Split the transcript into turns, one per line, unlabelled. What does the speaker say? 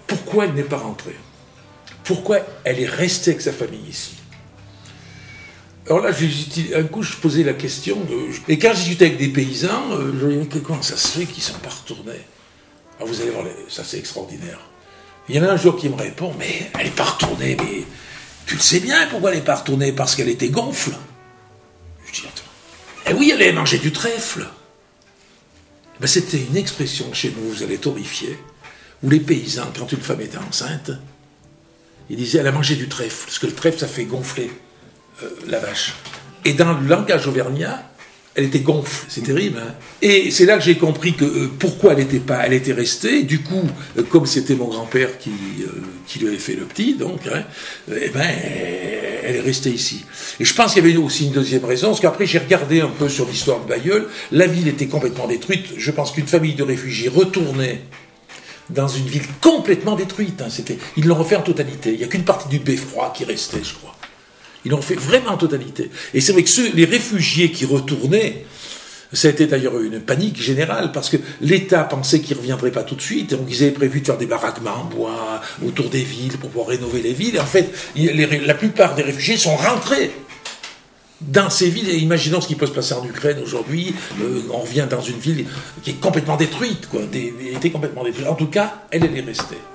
pourquoi elle n'est pas rentrée? Pourquoi elle est restée avec sa famille ici? Alors là, un coup, je posais la question et quand je discutais avec des paysans, je me disais, comment ça se fait qu'ils ne sont pas retournés? Alors vous allez voir, ça c'est extraordinaire. Il y en a un jour qui me répond, mais elle n'est pas retournée, mais tu le sais bien pourquoi elle n'est pas retournée? Parce qu'elle était gonfle. Je dis, attends. Eh oui, elle avait mangé du trèfle. Ben, c'était une expression chez nous, vous allez être horrifiés, où les paysans, quand une femme était enceinte, ils disaient, elle a mangé du trèfle, parce que le trèfle, ça fait gonfler la vache. Et dans le langage auvergnat, elle était gonfle, c'est terrible. Hein. Et c'est là que j'ai compris que pourquoi elle était restée. Du coup, comme c'était mon grand-père qui lui avait fait le petit, donc, hein, eh ben, elle est restée ici. Et je pense qu'il y avait aussi une deuxième raison, parce qu'après j'ai regardé un peu sur l'histoire de Bailleul. La ville était complètement détruite. Je pense qu'une famille de réfugiés retournait dans une ville complètement détruite. Hein. Ils l'ont refait en totalité. Il n'y a qu'une partie du beffroi qui restait, je crois. Ils l'ont fait vraiment en totalité. Et c'est vrai que les réfugiés qui retournaient, ça a été d'ailleurs une panique générale, parce que l'État pensait qu'ils ne reviendraient pas tout de suite, et donc ils avaient prévu de faire des baraquements en bois autour des villes pour pouvoir rénover les villes. Et en fait, la plupart des réfugiés sont rentrés dans ces villes. Et imaginons ce qui peut se passer en Ukraine aujourd'hui. On revient dans une ville qui est complètement détruite, quoi. Elle était complètement détruite. En tout cas, elle est restée.